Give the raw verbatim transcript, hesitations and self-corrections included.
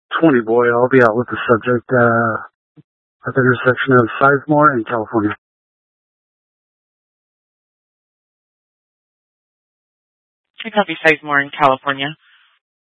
twenty boy, I'll be out with the subject uh, at the intersection of Sizemore and California. I copy Sizemore in California.